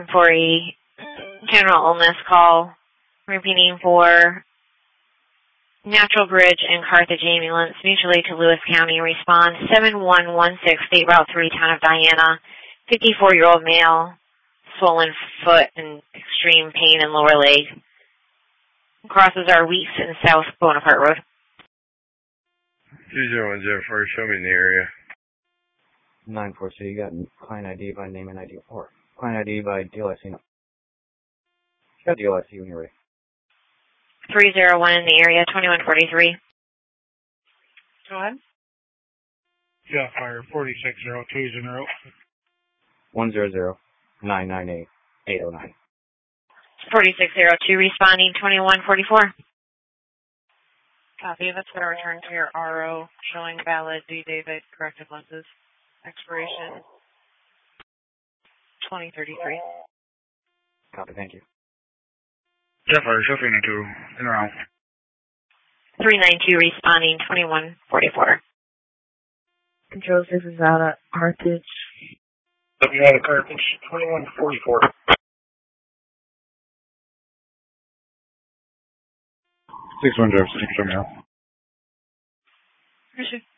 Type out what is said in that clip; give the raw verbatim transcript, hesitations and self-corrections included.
for a general illness call, repeating for Natural Bridge and Carthage Ambulance, mutually to Lewis County. Respond seven one one six, State Route three, Town of Diana. fifty-four-year-old male, swollen foot and extreme pain in lower leg. Crosses our Weeks and South Bonaparte Road. two zero one zero four, show me in the area. nine four, so you got client I D by name and I D four. Client I D by D L S C. No. Got D L S C when you're ready. three zero one in the area, twenty-one forty-three. Go ahead. Yeah, fire, forty-six zero two zero. one zero zero nine nine eight eight zero nine. forty-six zero two, responding twenty-one forty-four. Copy. That's going to return to your R O showing valid D. David corrective lenses. Expiration twenty thirty-three. Copy, thank you. Jetfire, show three nine two, in around. three nine two, responding twenty-one forty-four. Controls, this is out at Carthage. W out of Carthage, twenty-one forty-four. six one zero six, show me out. Appreciate it.